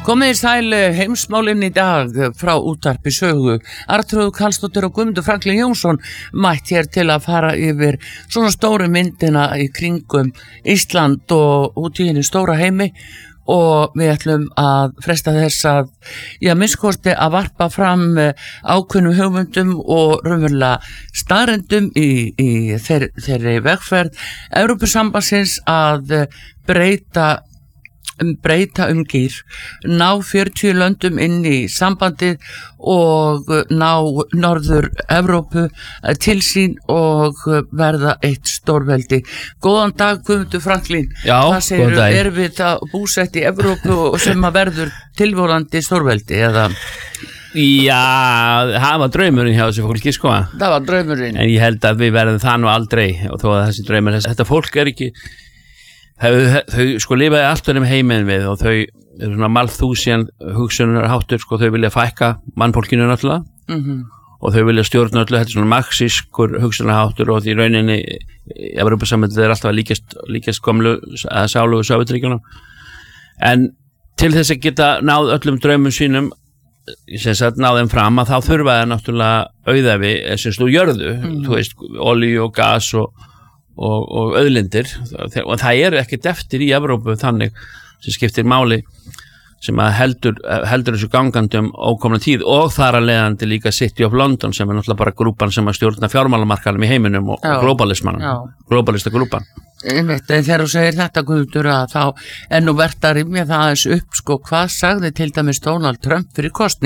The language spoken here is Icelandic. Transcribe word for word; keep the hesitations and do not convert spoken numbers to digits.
Komið í sæl heimsmálinn í dag frá útvarpi sögu. Arnþrúður Karlsdóttir og Guðmundur Franklín Jónsson mætt hér til að fara yfir svona stóru myndina í kringum Ísland og út í henni stóra heimi og við ætlum að fresta þess að já, minnskosti að varpa fram ákveðnum hugmyndum og raunverulega staðreyndum í, í þeir, þeirri vegferð Evrópusambandsins að breyta breyta um gír, ná fjörutíu löndum inn í sambandið og ná Norður Evrópu til sín og verða eitt stórveldi. Góðan dag Guðmundur Franklín. Já, góðan dag. Erum við það búsett í Evrópu og sem að verður tilvonandi stórveldi eða? Já, það var draumurinn hjá þessu fólki sko. Það var draumurinn. En ég held að við verðum það nú aldrei og þó að þessi draumur, þetta fólk er ekki Þau, þau sko lifaði allt um heiminn við og þau eru svona Malthúsian hugsunarháttur sko, þau vilja fækka mannfólkinu náttúrulega mm-hmm. og þau vilja stjórna öllu, þetta er svona marxískur hugsunarháttur og því rauninni Evrópusambandið er alltaf líkast, líkast komlu að sálugu Sovétríkjunum en til þess að geta náð öllum draumum sínum sem sagt náðum fram að þá þurfa það náttúrulega auðæfi, sem stú jörðu mm. þú veist, olíu og gas og Og, og auðlindir og það er ekkert eftir í Evrópu þannig sem skiptir máli sem að heldur, heldur þessu gangandi um ókomna tíð og þar að leiðandi líka City of London sem er náttúrulega bara grúpan sem að stjórna fjármálamarkaðum í heiminum og, og globalismanum, globalista grúpan. Einmitt, en þegar þú segir þetta Guðmundur að þá er nú verðt að rifja það aðeins upp sko, hvað sagði til dæmis Donald Trump fyrir kosning?